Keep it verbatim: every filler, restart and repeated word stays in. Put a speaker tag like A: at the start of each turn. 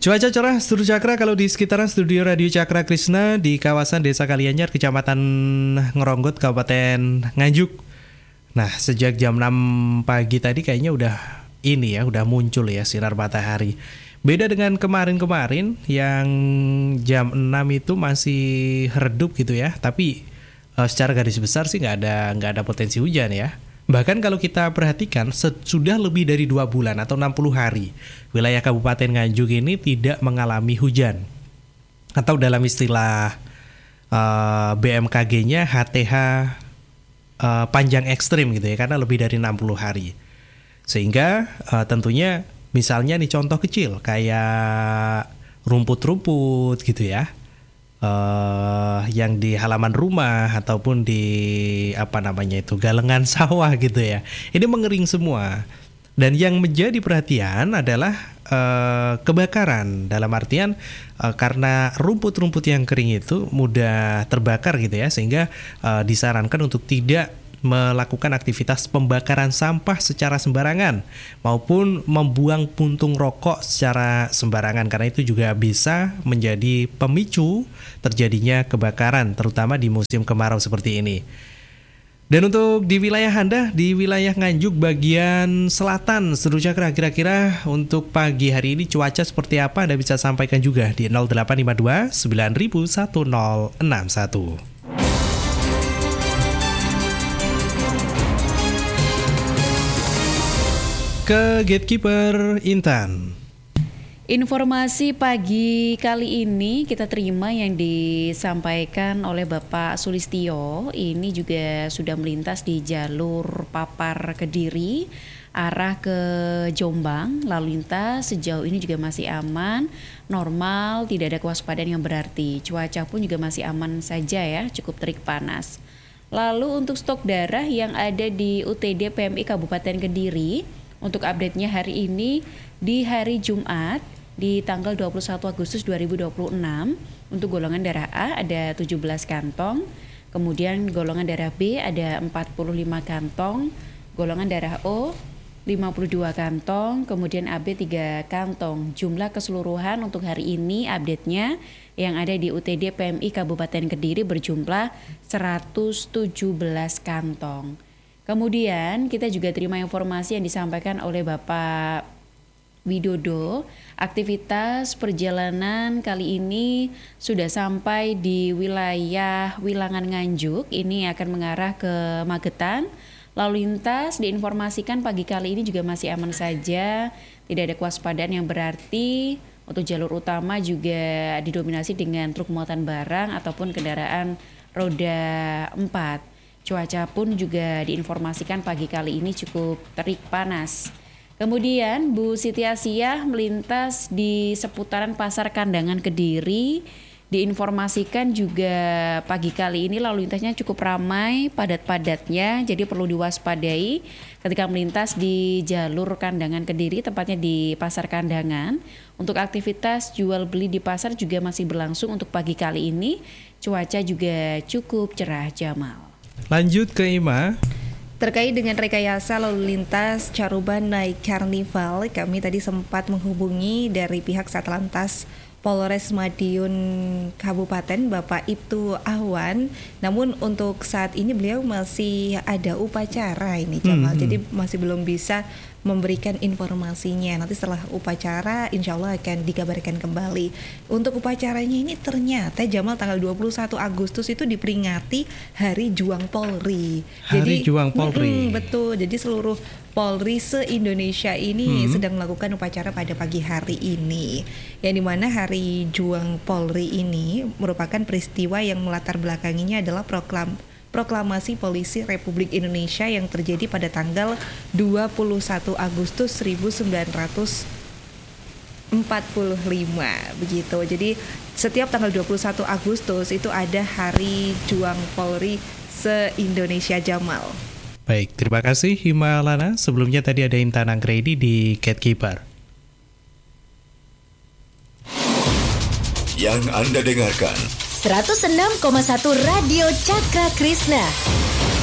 A: Cuaca cerah seluruh Cakra kalau di sekitaran studio Radio Cakra Krishna di kawasan Desa Kalianyar, Kecamatan Ngeronggot, Kabupaten Nganjuk. Nah, sejak jam enam pagi tadi kayaknya udah ini ya, udah muncul ya sinar matahari. Beda dengan kemarin-kemarin yang jam enam itu masih redup gitu ya, tapi uh, secara garis besar sih nggak ada nggak ada potensi hujan ya. Bahkan kalau kita perhatikan sudah lebih dari dua bulan atau enam puluh hari wilayah Kabupaten Nganjuk ini tidak mengalami hujan. Atau dalam istilah uh, B M K G-nya H T H uh, panjang ekstrim gitu ya, karena lebih dari enam puluh hari. Sehingga uh, tentunya misalnya nih contoh kecil kayak rumput-rumput gitu ya. Uh, yang di halaman rumah ataupun di apa namanya itu galengan sawah gitu ya, ini mengering semua. Dan yang menjadi perhatian adalah uh, kebakaran, dalam artian uh, karena rumput-rumput yang kering itu mudah terbakar gitu ya, sehingga uh, disarankan untuk tidak melakukan aktivitas pembakaran sampah secara sembarangan maupun membuang puntung rokok secara sembarangan, karena itu juga bisa menjadi pemicu terjadinya kebakaran terutama di musim kemarau seperti ini. Dan untuk di wilayah Anda, di wilayah Nganjuk bagian selatan seluruh Cakra, kira-kira untuk pagi hari ini cuaca seperti apa? Anda bisa sampaikan juga di nol delapan lima dua sembilan satu nol enam satu. Ke Gatekeeper Intan.
B: Informasi pagi kali ini kita terima yang disampaikan oleh Bapak Sulistyo. Ini juga sudah melintas di jalur Papar Kediri arah ke Jombang. Lalu lintas sejauh ini juga masih aman, normal, tidak ada kewaspadaan yang berarti. Cuaca pun juga masih aman saja ya, cukup terik panas. Lalu untuk stok darah yang ada di U T D P M I Kabupaten Kediri, untuk update-nya hari ini di hari Jumat di tanggal dua puluh satu Agustus dua ribu dua puluh enam, untuk golongan darah A ada tujuh belas kantong, kemudian golongan darah B ada empat puluh lima kantong, golongan darah O lima puluh dua kantong, kemudian A B tiga kantong. Jumlah keseluruhan untuk hari ini update-nya yang ada di U T D P M I Kabupaten Kediri berjumlah seratus tujuh belas kantong. Kemudian kita juga terima informasi yang disampaikan oleh Bapak Widodo. Aktivitas perjalanan kali ini sudah sampai di wilayah Wilangan Nganjuk. Ini akan mengarah ke Magetan. Lalu lintas diinformasikan pagi kali ini juga masih aman saja. Tidak ada kewaspadaan yang berarti. Untuk jalur utama juga didominasi dengan truk muatan barang ataupun kendaraan roda empat. Cuaca pun juga diinformasikan pagi kali ini cukup terik panas. Kemudian Bu Siti Asiyah melintas di seputaran Pasar Kandangan Kediri. Diinformasikan juga pagi kali ini lalu lintasnya cukup ramai, padat-padatnya, jadi perlu diwaspadai ketika melintas di jalur Kandangan Kediri, tepatnya di Pasar Kandangan. Untuk aktivitas jual beli di pasar juga masih berlangsung untuk pagi kali ini. Cuaca juga cukup cerah, Jamal.
A: Lanjut ke Ima.
C: Terkait dengan rekayasa lalu lintas Caruban Night Carnival, kami tadi sempat menghubungi dari pihak Satlantas Polres Madiun Kabupaten, Bapak Ibtu Ahwan. Namun untuk saat ini beliau masih ada upacara ini, Jamal. Hmm. Jadi masih belum bisa memberikan informasinya. Nanti setelah upacara insya Allah akan dikabarkan kembali. Untuk upacaranya ini ternyata, Jamal, tanggal dua puluh satu Agustus itu diperingati Hari Juang Polri.
A: Hari
C: Jadi,
A: Juang Polri.
C: Mm, betul. Jadi seluruh Polri se-Indonesia ini hmm. sedang melakukan upacara pada pagi hari ini. Yang dimana Hari Juang Polri ini merupakan peristiwa yang melatar belakanginya adalah proklam Proklamasi Polisi Republik Indonesia yang terjadi pada tanggal dua puluh satu Agustus seribu sembilan ratus empat puluh lima begitu. Jadi setiap tanggal dua puluh satu Agustus itu ada Hari Juang Polri se-Indonesia, Jamal.
A: Baik, terima kasih Hima Lana. Sebelumnya tadi ada Intan Anggredi di Gatekeeper.
D: Yang Anda dengarkan
E: seratus enam koma satu Radio Cakra Krishna.